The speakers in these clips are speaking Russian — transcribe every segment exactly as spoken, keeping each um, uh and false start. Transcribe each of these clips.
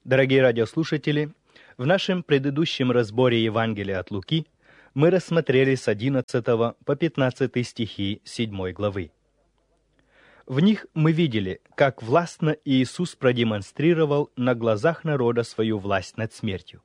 Дорогие радиослушатели, в нашем предыдущем разборе Евангелия от Луки мы рассмотрели с одиннадцатого по пятнадцатый стихи седьмой главы. В них мы видели, как властно Иисус продемонстрировал на глазах народа свою власть над смертью.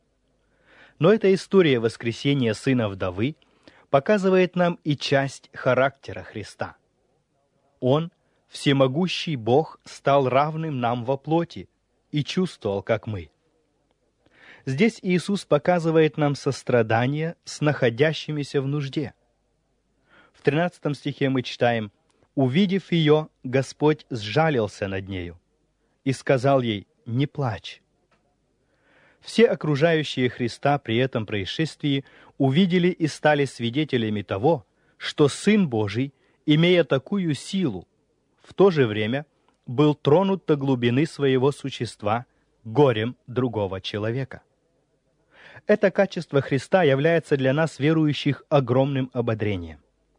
Но эта история воскресения сына вдовы показывает нам и часть характера Христа. Он, всемогущий Бог, стал равным нам во плоти и чувствовал, как мы. Здесь Иисус показывает нам сострадание с находящимися в нужде. В тринадцатом стихе мы читаем: «Увидев ее, Господь сжалился над нею и сказал ей: не плачь». Все окружающие Христа при этом происшествии увидели и стали свидетелями того, что Сын Божий, имея такую силу, в то же время был тронут до глубины своего существа горем другого человека. Это качество Христа является для нас, верующих, огромным ободрением.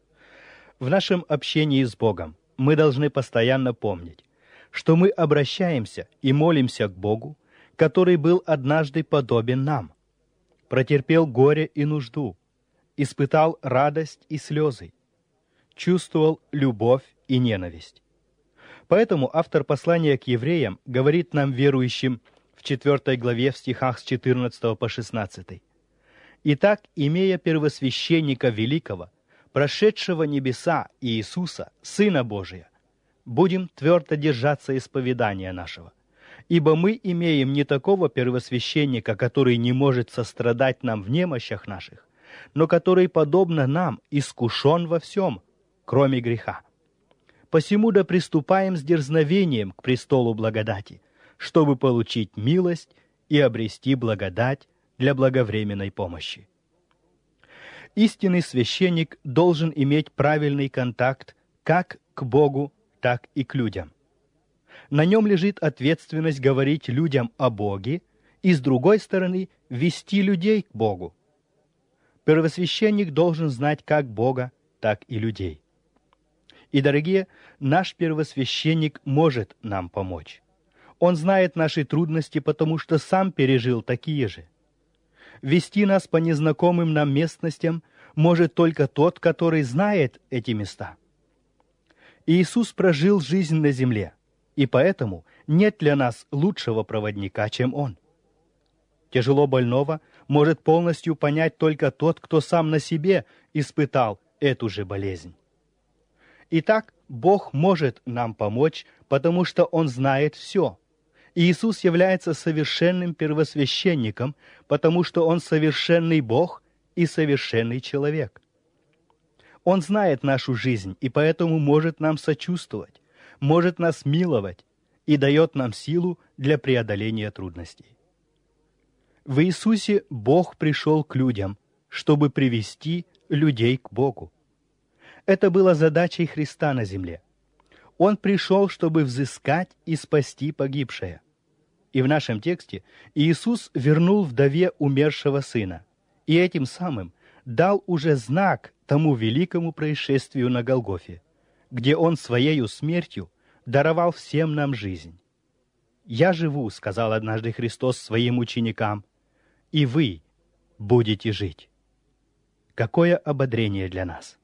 В нашем общении с Богом мы должны постоянно помнить, что мы обращаемся и молимся к Богу, который был однажды подобен нам, претерпел горе и нужду, испытал радость и слезы, чувствовал любовь и ненависть. Поэтому автор послания к евреям говорит нам, верующим, в четвёртой главе, в стихах с четырнадцатого по шестнадцатый: «Итак, имея первосвященника великого, прошедшего небеса Иисуса, Сына Божия, будем твердо держаться исповедания нашего. Ибо мы имеем не такого первосвященника, который не может сострадать нам в немощах наших, но который, подобно нам, искушен во всем, кроме греха. Посему да приступаем с дерзновением к престолу благодати, чтобы получить милость и обрести благодать для благовременной помощи». Истинный священник должен иметь правильный контакт как к Богу, так и к людям. На нем лежит ответственность говорить людям о Боге и, с другой стороны, вести людей к Богу. Первосвященник должен знать как Бога, так и людей. И, дорогие, наш первосвященник может нам помочь. Он знает наши трудности, потому что сам пережил такие же. Вести нас по незнакомым нам местностям может только тот, который знает эти места. Иисус прожил жизнь на земле, и поэтому нет для нас лучшего проводника, чем Он. Тяжело больного может полностью понять только тот, кто сам на себе испытал эту же болезнь. Итак, Бог может нам помочь, потому что Он знает все. Иисус является совершенным первосвященником, потому что Он совершенный Бог и совершенный человек. Он знает нашу жизнь и поэтому может нам сочувствовать, может нас миловать и дает нам силу для преодоления трудностей. В Иисусе Бог пришел к людям, чтобы привести людей к Богу. Это было задачей Христа на земле. Он пришел, чтобы взыскать и спасти погибшее. И в нашем тексте Иисус вернул вдове умершего сына, и этим самым дал уже знак тому великому происшествию на Голгофе, где Он своею смертью даровал всем нам жизнь. «Я живу», — сказал однажды Христос своим ученикам, — «и вы будете жить». Какое ободрение для нас!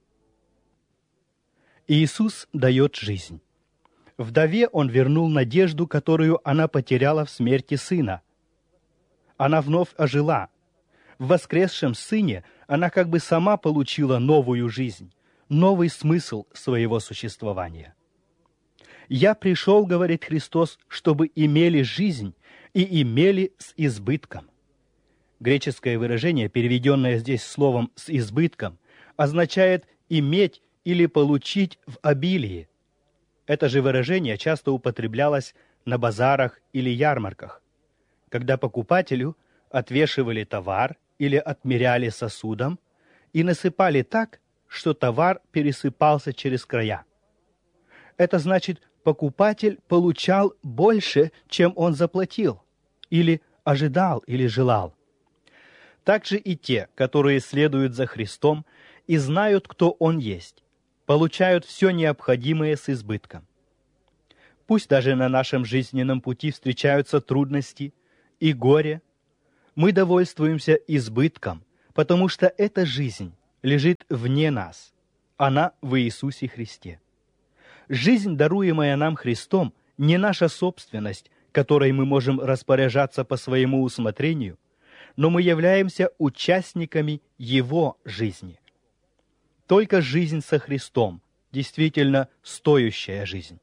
Иисус дает жизнь. Вдове Он вернул надежду, которую она потеряла в смерти сына. Она вновь ожила. В воскресшем сыне она как бы сама получила новую жизнь, новый смысл своего существования. «Я пришел, — говорит Христос, — чтобы имели жизнь и имели с избытком». Греческое выражение, переведенное здесь словом «с избытком», означает «иметь» или «получить в обилии». Это же выражение часто употреблялось на базарах или ярмарках, когда покупателю отвешивали товар или отмеряли сосудом и насыпали так, что товар пересыпался через края. Это значит, покупатель получал больше, чем он заплатил, или ожидал, или желал. Также и те, которые следуют за Христом и знают, кто Он есть, получают все необходимое с избытком. Пусть даже на нашем жизненном пути встречаются трудности и горе, мы довольствуемся избытком, потому что эта жизнь лежит вне нас, она в Иисусе Христе. Жизнь, даруемая нам Христом, не наша собственность, которой мы можем распоряжаться по своему усмотрению, но мы являемся участниками Его жизни. Только жизнь со Христом действительно стоящая жизнь.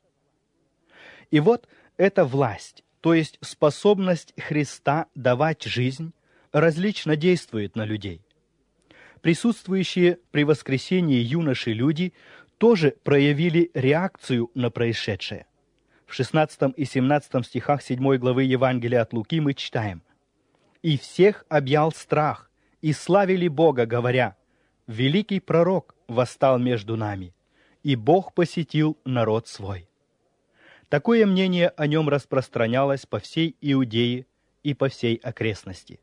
И вот эта власть, то есть способность Христа давать жизнь, различно действует на людей. Присутствующие при воскресении юноши люди тоже проявили реакцию на происшедшее. В шестнадцатом и семнадцатом стихах седьмой главы Евангелия от Луки мы читаем: «И всех объял страх, и славили Бога, говоря: великий пророк восстал между нами, и Бог посетил народ свой». Такое мнение о нем распространялось по всей Иудее и по всей окрестности.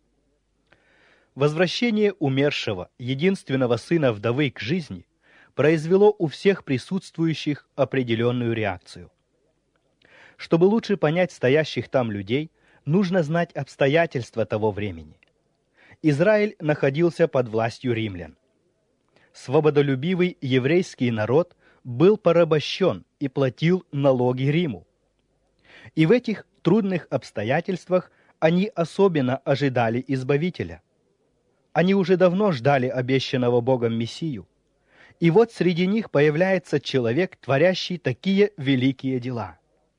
Возвращение умершего, единственного сына вдовы к жизни, произвело у всех присутствующих определенную реакцию. Чтобы лучше понять стоящих там людей, нужно знать обстоятельства того времени. Израиль находился под властью римлян. Свободолюбивый еврейский народ был порабощен и платил налоги Риму. И в этих трудных обстоятельствах они особенно ожидали Избавителя. Они уже давно ждали обещанного Богом Мессию. И вот среди них появляется человек, творящий такие великие дела.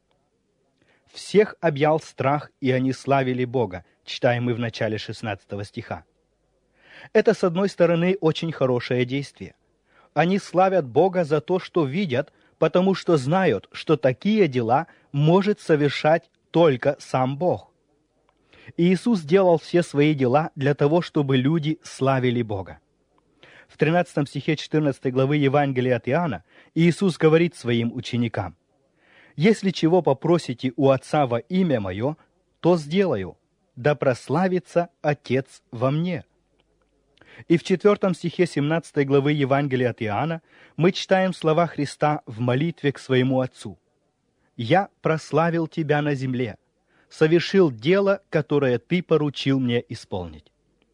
«Всех объял страх, и они славили Бога», читаем мы в начале шестнадцатого стиха. Это, с одной стороны, очень хорошее действие. Они славят Бога за то, что видят, потому что знают, что такие дела может совершать только сам Бог. И Иисус делал все свои дела для того, чтобы люди славили Бога. В тринадцатом стихе четырнадцатой главы Евангелия от Иоанна Иисус говорит своим ученикам: «Если чего попросите у Отца во имя Мое, то сделаю, да прославится Отец во мне». И в четвертом стихе семнадцатой главы Евангелия от Иоанна мы читаем слова Христа в молитве к своему Отцу: «Я прославил Тебя на земле, совершил дело, которое Ты поручил мне исполнить».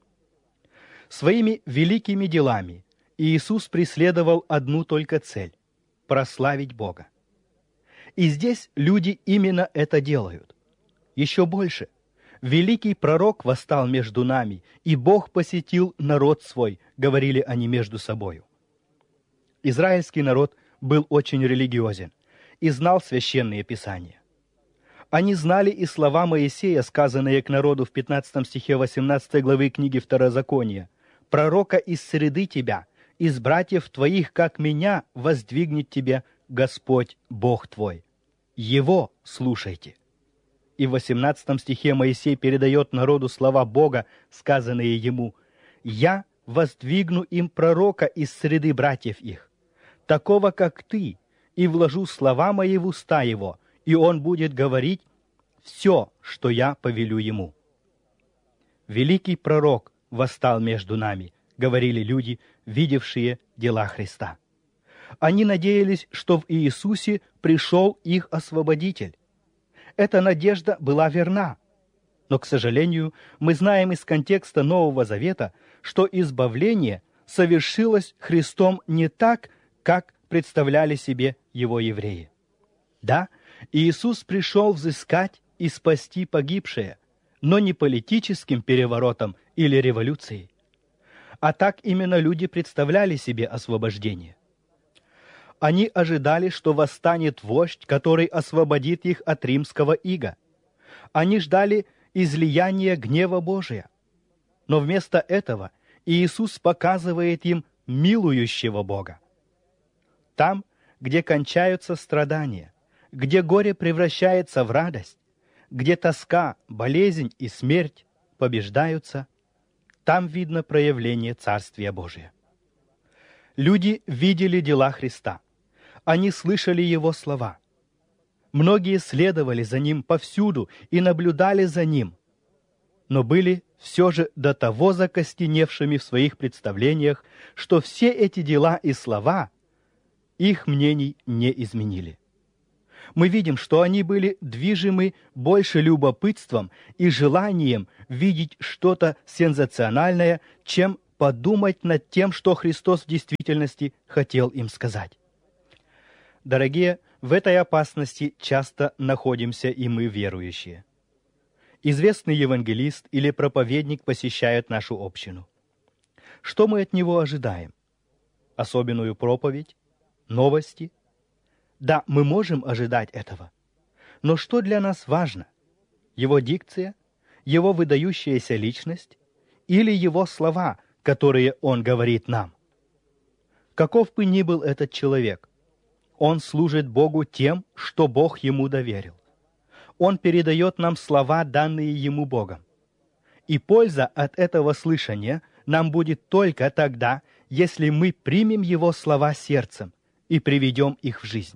Своими великими делами Иисус преследовал одну только цель – прославить Бога. И здесь люди именно это делают. Еще больше. «Великий пророк восстал между нами, и Бог посетил народ свой», говорили они между собою. Израильский народ был очень религиозен и знал священные писания. Они знали и слова Моисея, сказанные к народу в пятнадцатом стихе восемнадцатой главы книги Второзакония: «Пророка из среды тебя, из братьев твоих, как меня, воздвигнет тебе Господь Бог твой. Его слушайте». И в восемнадцатом стихе Моисей передает народу слова Бога, сказанные ему: «Я воздвигну им пророка из среды братьев их, такого, как ты, и вложу слова мои в уста его, и он будет говорить все, что я повелю ему». «Великий пророк восстал между нами», говорили люди, видевшие дела Христа. Они надеялись, что в Иисусе пришел их Освободитель. Эта надежда была верна. Но, к сожалению, мы знаем из контекста Нового Завета, что избавление совершилось Христом не так, как представляли себе его евреи. Да, Иисус пришел взыскать и спасти погибшее, но не политическим переворотом или революцией. А так именно люди представляли себе освобождение. Они ожидали, что восстанет вождь, который освободит их от римского ига. Они ждали излияния гнева Божия. Но вместо этого Иисус показывает им милующего Бога. Там, где кончаются страдания, где горе превращается в радость, где тоска, болезнь и смерть побеждаются, там видно проявление Царствия Божия. Люди видели дела Христа. Они слышали Его слова. Многие следовали за Ним повсюду и наблюдали за Ним, но были все же до того закостеневшими в своих представлениях, что все эти дела и слова их мнений не изменили. Мы видим, что они были движимы больше любопытством и желанием видеть что-то сенсациональное, чем подумать над тем, что Христос в действительности хотел им сказать. Дорогие, в этой опасности часто находимся и мы, верующие. Известный евангелист или проповедник посещает нашу общину. Что мы от него ожидаем? Особенную проповедь? Новости? Да, мы можем ожидать этого. Но что для нас важно? Его дикция? Его выдающаяся личность? Или его слова, которые он говорит нам? Каков бы ни был этот человек, он служит Богу тем, что Бог ему доверил. Он передает нам слова, данные ему Богом. И польза от этого слышания нам будет только тогда, если мы примем его слова сердцем и приведем их в жизнь.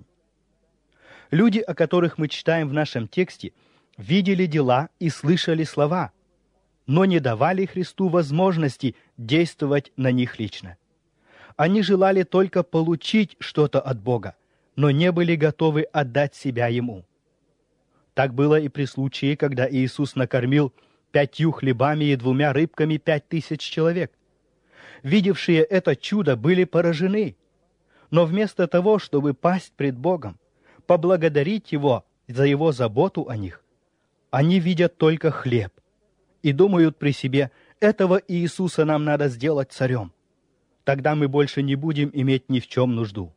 Люди, о которых мы читаем в нашем тексте, видели дела и слышали слова, но не давали Христу возможности действовать на них лично. Они желали только получить что-то от Бога, но не были готовы отдать себя Ему. Так было и при случае, когда Иисус накормил пятью хлебами и двумя рыбками пять тысяч человек. Видевшие это чудо были поражены, но вместо того, чтобы пасть пред Богом, поблагодарить Его за Его заботу о них, они видят только хлеб и думают при себе: этого Иисуса нам надо сделать царем. Тогда мы больше не будем иметь ни в чем нужду.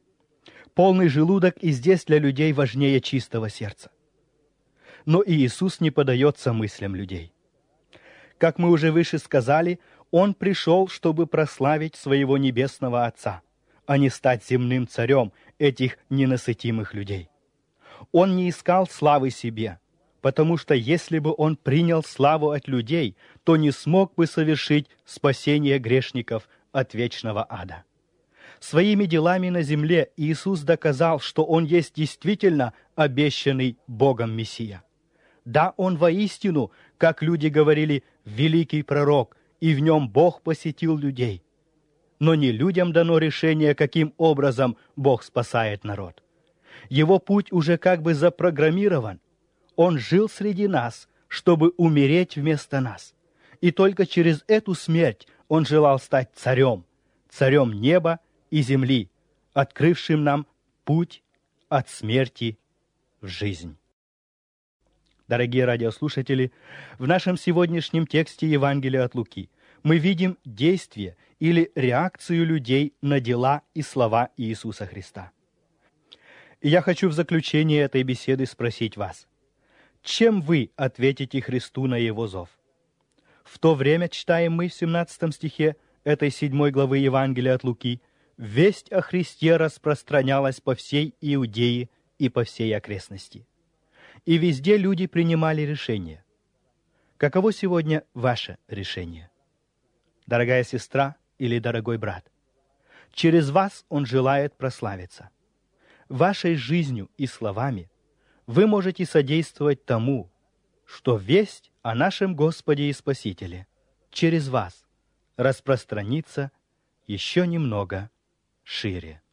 Полный желудок и здесь для людей важнее чистого сердца. Но и Иисус не поддается мыслям людей. Как мы уже выше сказали, Он пришел, чтобы прославить своего небесного Отца, а не стать земным царем этих ненасытимых людей. Он не искал славы себе, потому что если бы Он принял славу от людей, то не смог бы совершить спасение грешников от вечного ада. Своими делами на земле Иисус доказал, что Он есть действительно обещанный Богом Мессия. Да, Он воистину, как люди говорили, великий пророк, и в Нем Бог посетил людей. Но не людям дано решение, каким образом Бог спасает народ. Его путь уже как бы запрограммирован. Он жил среди нас, чтобы умереть вместо нас. И только через эту смерть Он желал стать царем, царем неба и земли, открывшим нам путь от смерти в жизнь. Дорогие радиослушатели, в нашем сегодняшнем тексте Евангелия от Луки мы видим действие или реакцию людей на дела и слова Иисуса Христа. И я хочу в заключение этой беседы спросить вас: чем вы ответите Христу на Его зов? В то время, читаем мы в семнадцатом стихе этой седьмой главы Евангелия от Луки, весть о Христе распространялась по всей Иудее и по всей окрестности. И везде люди принимали решения. Каково сегодня ваше решение? Дорогая сестра или дорогой брат, через вас Он желает прославиться. Вашей жизнью и словами вы можете содействовать тому, что весть о нашем Господе и Спасителе через вас распространится еще немного шире.